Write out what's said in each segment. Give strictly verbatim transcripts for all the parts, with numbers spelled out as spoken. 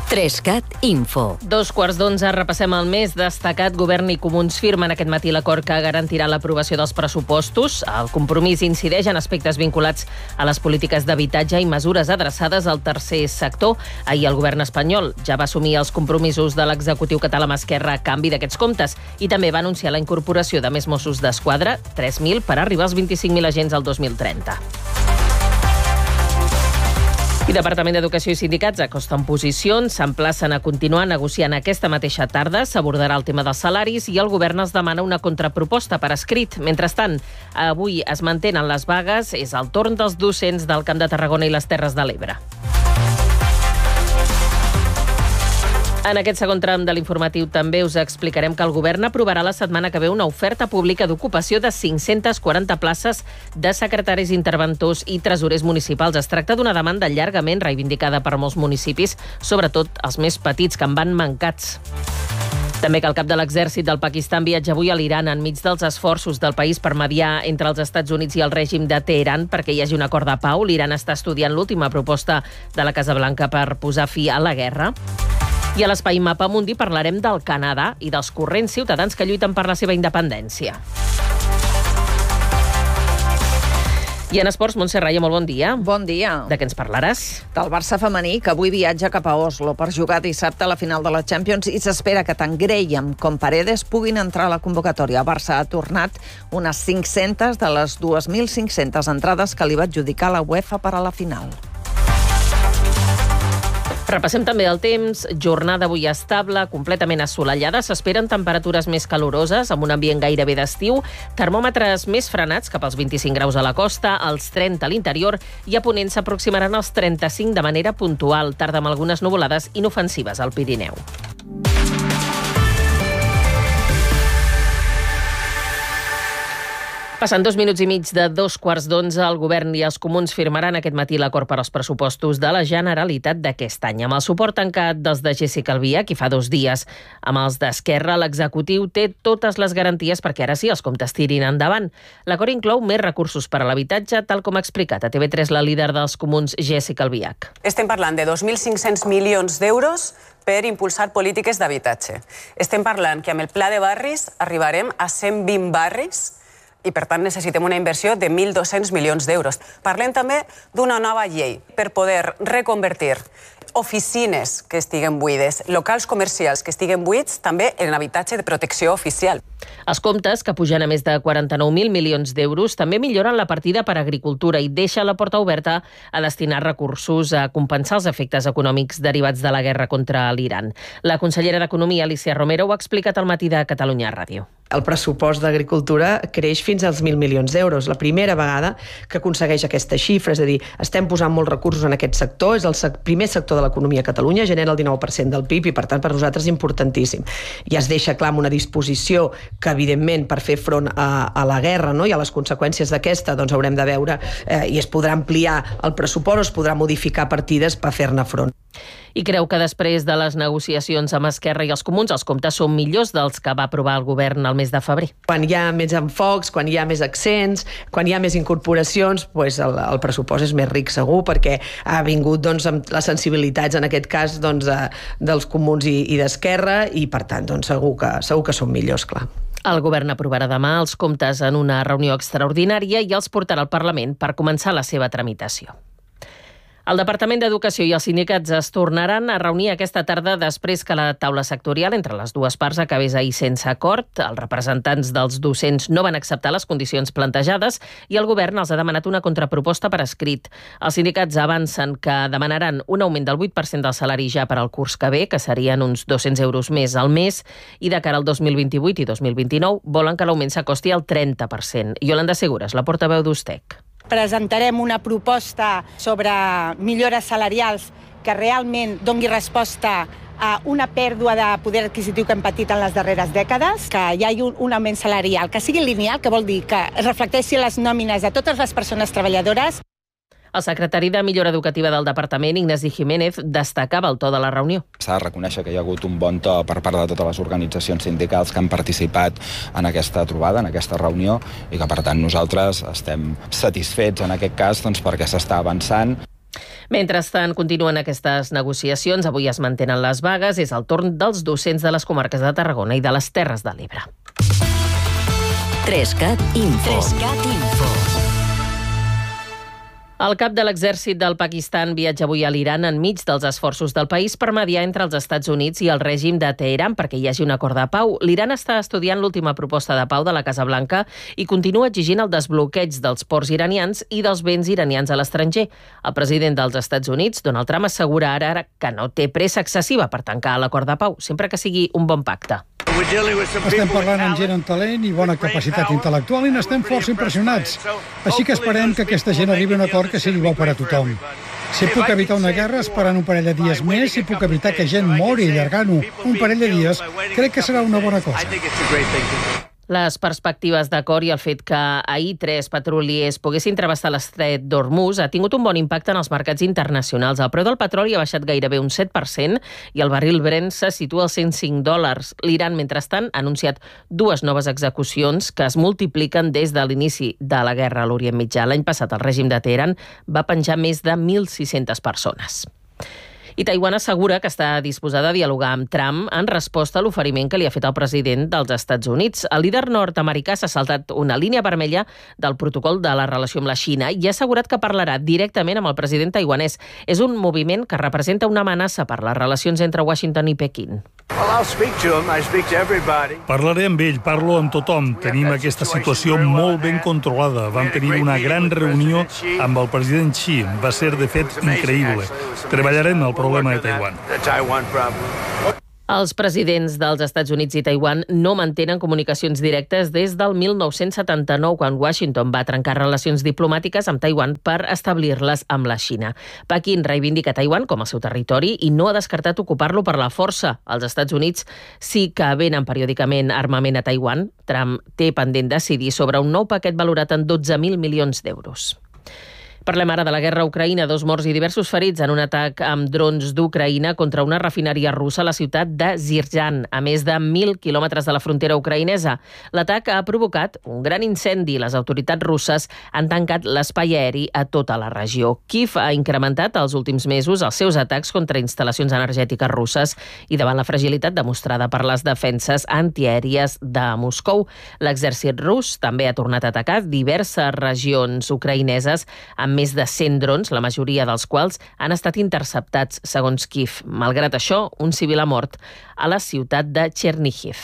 Trescat Info. Dos quarts d'onze, repassem el més destacat. Govern i Comuns firmen aquest matí l'acord que garantirà l'aprovació dels pressupostos. El compromís incideix en aspectes vinculats a les polítiques d'habitatge i mesures adreçades al tercer sector. Ahir el govern espanyol ja va assumir els compromisos de l'executiu català amb Esquerra a canvi d'aquests comptes i també va anunciar la incorporació de més Mossos d'Esquadra, tres mil, per arribar als vint-i-cinc mil agents al dos mil trenta. I Departament d'Educació i sindicats acosten posicions, s'emplacen a continuar negociant aquesta mateixa tarda, s'abordarà el tema dels salaris i el govern es demana una contraproposta per escrit. Mentrestant, avui es mantenen les vagues, és el torn dels docents del Camp de Tarragona i les Terres de l'Ebre. En aquest segon tram de l'informatiu també us explicarem que el govern aprovarà la setmana que ve una oferta pública d'ocupació de cinc-centes quaranta places de secretaris interventors i tresorers municipals. Es tracta d'una demanda llargament reivindicada per molts municipis, sobretot els més petits, que en van mancats. També que el cap de l'exèrcit del Pakistan viatja avui a l'Iran enmig dels esforços del país per mediar entre els Estats Units i el règim de Teheran perquè hi hagi un acord de pau. L'Iran està estudiant l'última proposta de la Casa Blanca per posar fi a la guerra. I a l'Espai Mapa Mundi parlarem del Canadà i dels corrents ciutadans que lluiten per la seva independència. I en esports, Montse Raya, molt bon dia. Bon dia. De què ens parlaràs? Del Barça femení, que avui viatja cap a Oslo per jugar dissabte a la final de la Champions i s'espera que tant Graham com Paredes puguin entrar a la convocatòria. El Barça ha tornat unes cinc-centes de les dues mil cinc-centes entrades que li va adjudicar la UEFA per a la final. Repassem també el temps. Jornada avui estable, completament assolellada. S'esperen temperatures més caloroses, amb un ambient gairebé d'estiu. Termòmetres més frenats, cap als vint-i-cinc graus a la costa, als trenta a l'interior, i a ponent s'aproximaran als trenta-cinc de manera puntual, tarda amb algunes nuvolades inofensives al Pirineu. Passant dos minuts i mig de dos quarts d'onze, el govern i els comuns firmaran aquest matí l'acord per als pressupostos de la Generalitat d'aquest any. Amb el suport tancat dels de Jéssica Albiach, i fa dos dies amb els d'Esquerra, l'executiu té totes les garanties perquè ara sí els comptes tirin endavant. L'acord inclou més recursos per a l'habitatge, tal com ha explicat a T V tres la líder dels comuns, Jéssica Albiach. Estem parlant de dos mil cinc-cents milions d'euros per impulsar polítiques d'habitatge. Estem parlant que amb el pla de barris arribarem a cent vint barris i, per tant, necessitem una inversió de mil dos-cents milions d'euros. Parlem també d'una nova llei per poder reconvertir oficines que estiguen buides, locals comercials que estiguen buits, també en habitatge de protecció oficial. Els comptes, que pugen a més de quaranta-nou mil milions d'euros, també milloren la partida per a agricultura i deixa la porta oberta a destinar recursos a compensar els efectes econòmics derivats de la guerra contra l'Iran. La consellera d'Economia, Alicia Romero, ho ha explicat al matí de Catalunya Ràdio. El pressupost d'agricultura creix fins als mil milions d'euros. La primera vegada que aconsegueix aquesta xifra, és a dir, estem posant molts recursos en aquest sector, és el sec- primer sector de l'economia a Catalunya, genera el dinou per cent del P I B i, per tant, per nosaltres és importantíssim. I es deixa clar amb una disposició que, evidentment, per fer front a, a la guerra, no, i a les conseqüències d'aquesta, doncs haurem de veure eh, i es podrà ampliar el pressupost, es podrà modificar partides per fer-ne front. I creu que després de les negociacions amb Esquerra i els comuns, els comptes són millors dels que va aprovar el govern al mes de febrer. Quan hi ha més enfocs, quan hi ha més accents, quan hi ha més incorporacions, doncs el, el pressupost és més ric segur, perquè ha vingut doncs, amb les sensibilitats, en aquest cas, doncs, de, dels comuns i, i d'Esquerra, i per tant doncs, segur, que, segur que són millors, clar. El govern aprovarà demà els comptes en una reunió extraordinària i els portarà al Parlament per començar la seva tramitació. El Departament d'Educació i els sindicats es tornaran a reunir aquesta tarda després que la taula sectorial entre les dues parts acabés ahir sense acord. Els representants dels docents no van acceptar les condicions plantejades i el govern els ha demanat una contraproposta per escrit. Els sindicats avancen que demanaran un augment del vuit per cent del salari ja per al curs que ve, que serien uns dos-cents euros més al mes, i de cara al dos mil vint-i-vuit i dos mil vint-i-nou volen que l'augment s'acosti al trenta per cent. Yolanda Segures, la portaveu d'Ustec. Presentarem una proposta sobre millores salarials que realment doni resposta a una pèrdua de poder adquisitiu que hem patit en les darreres dècades, que hi hagi un, un augment salarial que sigui lineal, que vol dir que es reflecteixi les nòmines de totes les persones treballadores. El secretari de Millora Educativa del Departament, Ignasi Jiménez, destacava el to de la reunió. S'ha de reconèixer que hi ha hagut un bon to per part de totes les organitzacions sindicals que han participat en aquesta trobada, en aquesta reunió, i que, per tant, nosaltres estem satisfets en aquest cas doncs, perquè s'està avançant. Mentrestant, continuen aquestes negociacions. Avui es mantenen les vagues. És el torn dels docents de les comarques de Tarragona i de les Terres de l'Ebre. Trescat Info. Trescat Info. El cap de l'exèrcit del Pakistan viatja avui a l'Iran enmig dels esforços del país per mediar entre els Estats Units i el règim de Teheran perquè hi hagi un acord de pau. L'Iran està estudiant l'última proposta de pau de la Casa Blanca i continua exigint el desbloqueig dels ports iranians i dels béns iranians a l'estranger. El president dels Estats Units, Donald Trump, assegura ara que no té pressa excessiva per tancar l'acord de pau, sempre que sigui un bon pacte. Estem parlant amb gent amb talent i bona capacitat intel·lectual i n'estem força impressionats. Així que esperem que aquesta gent arribi a un acord que sigui bo per a tothom. Si puc evitar una guerra esperant un parell de dies més, si puc evitar que gent mori allargant-ho un parell de dies, crec que serà una bona cosa. Les perspectives d'acord i el fet que ahir tres petroliers poguessin travessar l'estret d'Hormuz ha tingut un bon impacte en els mercats internacionals. El preu del petroli ha baixat gairebé un set per cent i el barril Brent se situa als cent cinc dòlars. L'Iran, mentrestant, ha anunciat dues noves execucions que es multipliquen des de l'inici de la guerra a l'Orient Mitjà. L'any passat el règim de Teheran va penjar més de mil sis-centes persones. I Taiwan assegura que està disposada a dialogar amb Trump en resposta a l'oferiment que li ha fet el president dels Estats Units. El líder nord-americà s'ha saltat una línia vermella del protocol de la relació amb la Xina i ha assegurat que parlarà directament amb el president taiwanès. És un moviment que representa una amenaça per les relacions entre Washington i Pequín. Parlaré amb ell, parlo amb tothom. Tenim aquesta situació molt ben controlada. Vam tenir una gran reunió amb el president Xi. Va ser, de fet, increïble. Treballarem el problema de Taiwan. Els presidents dels Estats Units i Taiwan no mantenen comunicacions directes des del mil nou-cents setanta-nou, quan Washington va trencar relacions diplomàtiques amb Taiwan per establir-les amb la Xina. Pequín reivindica Taiwan com el seu territori i no ha descartat ocupar-lo per la força. Els Estats Units sí que venen periòdicament armament a Taiwan. Trump té pendent decidir sobre un nou paquet valorat en dotze mil milions d'euros. Parlem ara de la guerra a Ucraïna. Dos morts i diversos ferits en un atac amb drons d'Ucraïna contra una refineria russa a la ciutat de Zirjan, a més de mil quilòmetres de la frontera ucraïnesa. L'atac ha provocat un gran incendi. Les autoritats russes han tancat l'espai aeri a tota la regió. Kiev ha incrementat els últims mesos els seus atacs contra instal·lacions energètiques russes i davant la fragilitat demostrada per les defenses antiaèries de Moscou. L'exèrcit rus també ha tornat a atacar diverses regions ucraïneses amb més de cent drons, la majoria dels quals han estat interceptats, segons Kiev. Malgrat això, un civil ha mort a la ciutat de Chernihiv.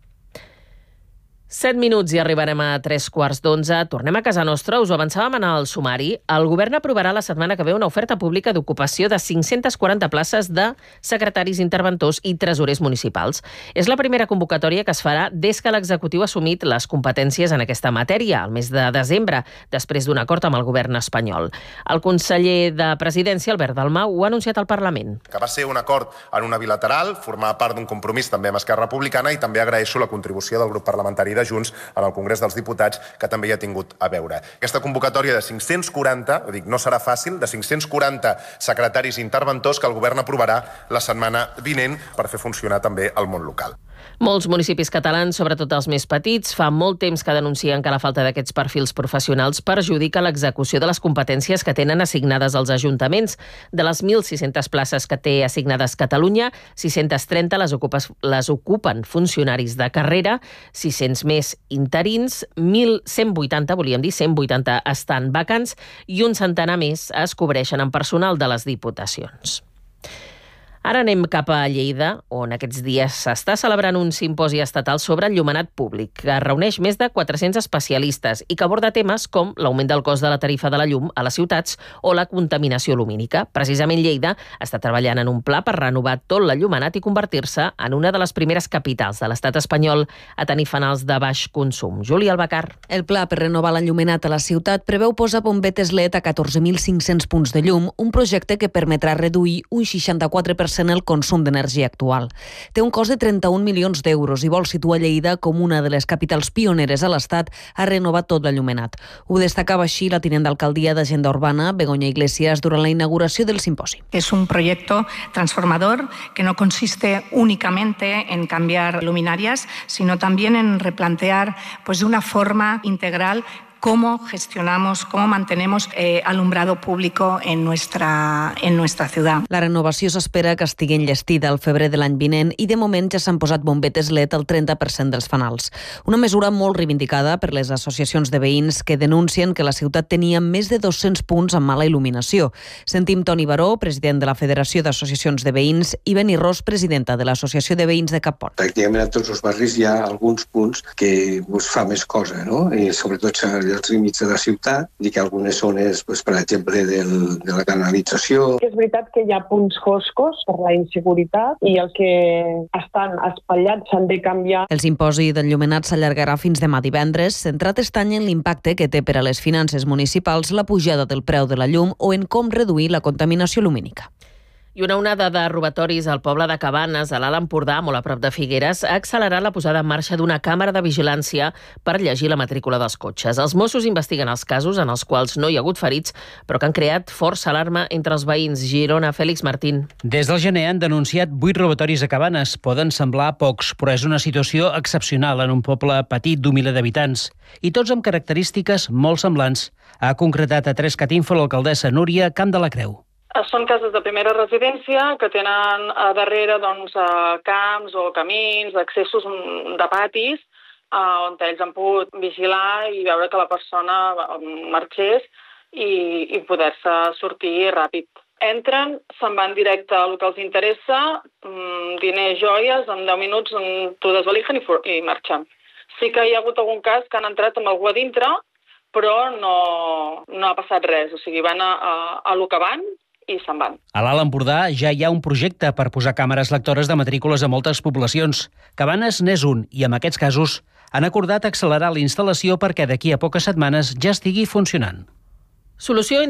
Set minuts i arribarem a tres quarts d'onze. Tornem a casa nostra. Us ho avançàvem en el sumari. El govern aprovarà la setmana que ve una oferta pública d'ocupació de cinc-centes quaranta places de secretaris interventors i tresorers municipals. És la primera convocatòria que es farà des que l'executiu ha assumit les competències en aquesta matèria, al mes de desembre, després d'un acord amb el govern espanyol. El conseller de Presidència, Albert Dalmau, ho ha anunciat al Parlament. Que va ser un acord en una bilateral, formar part d'un compromís també amb Esquerra Republicana, i també agraeixo la contribució del grup parlamentari de Junts en el Congrés dels Diputats, que també hi ha tingut a veure. Aquesta convocatòria de cinc-cents quaranta, dic, no serà fàcil, de cinc-cents quaranta secretaris interventors que el govern aprovarà la setmana vinent per fer funcionar també el món local. Molts municipis catalans, sobretot els més petits, fa molt temps que denuncien que la falta d'aquests perfils professionals perjudica l'execució de les competències que tenen assignades als ajuntaments. De les mil sis-centes places que té assignades Catalunya, sis-centes trenta les, ocupes, les ocupen funcionaris de carrera, sis-cents més interins, mil cent vuitanta, volíem dir, cent vuitanta estan vacants i un centenar més es cobreixen en personal de les diputacions. Ara anem cap a Lleida, on aquests dies s'està celebrant un simposi estatal sobre enllumenat públic, que reuneix més de quatre-cents especialistes i que aborda temes com l'augment del cost de la tarifa de la llum a les ciutats o la contaminació lumínica. Precisament Lleida està treballant en un pla per renovar tot l'enllumenat i convertir-se en una de les primeres capitals de l'estat espanyol a tenir fanals de baix consum. Júlia Albacar. El pla per renovar l'enllumenat a la ciutat preveu posar bombetes L E D a catorze mil cinc-cents punts de llum, un projecte que permetrà reduir un seixanta-quatre per cent el consum d'energia actual. Té un cost de trenta-un milions d'euros i vol situar Lleida com una de les capitals pioneres a l'Estat a renovar tot l'enllumenat. Ho destacava així la tinent d'alcaldia d'Agenda Urbana, Begoña Iglesias, durant la inauguració del simposi. Es un proyecto transformador que no consiste únicamente en cambiar luminarias, sino también en replantear pues, de una forma integral cómo gestionamos, cómo mantenemos eh, alumbrado público en nuestra, en nuestra ciudad. La renovació s'espera que estigui enllestida al febrer de l'any vinent i de moment ja s'han posat bombetes L E D al trenta per cent dels fanals. Una mesura molt reivindicada per les associacions de veïns que denuncien que la ciutat tenia més de dos-cents punts amb mala il·luminació. Sentim Toni Baró, president de la Federació d'Associacions de Veïns, i Beni Ros, presidenta de l'Associació de Veïns de Capport. Pràcticament a tots els barris hi ha alguns punts que us fa més cosa, no? I sobretot els límits de la ciutat, i que algunes zones, pues, per exemple, del, de la canalització. És veritat que hi ha punts foscos per la inseguretat i el que estan espatllats s'han de canviar. El simposi d'enllumenat s'allargarà fins demà divendres, centrat aquest any en l'impacte que té per a les finances municipals la pujada del preu de la llum o en com reduir la contaminació lumínica. I una onada de robatoris al poble de Cabanes, a l'Alt Empordà, molt a prop de Figueres, ha accelerat la posada en marxa d'una càmera de vigilància per llegir la matrícula dels cotxes. Els Mossos investiguen els casos en els quals no hi ha hagut ferits, però que han creat força alarma entre els veïns. Girona, Fèlix Martín. Des del gener han denunciat vuit robatoris a Cabanes. Poden semblar pocs, però és una situació excepcional en un poble petit d'un miler d'habitants. I tots amb característiques molt semblants. Ha concretat a Tres Catinfo l'alcaldessa Núria Camp de la Creu. Són cases de primera residència que tenen a darrere doncs, camps o camins, accessos de patis, on ells han pogut vigilar i veure que la persona marxés i, i poder-se sortir ràpid. Entren, se'n van directe al que els interessa, diners, joies, en deu minuts t'ho desvalijen i, i marxen. Sí que hi ha hagut algun cas que han entrat amb algú a dintre, però no, no ha passat res. O sigui, van a, a, a lo que van i se'n van. A l'Alt Empordà ja hi ha un projecte per posar càmeres lectores de matrícules a moltes poblacions. Cabanes n'és un, i en aquests casos han acordat accelerar la instal·lació perquè d'aquí a poques setmanes ja estigui funcionant. Solució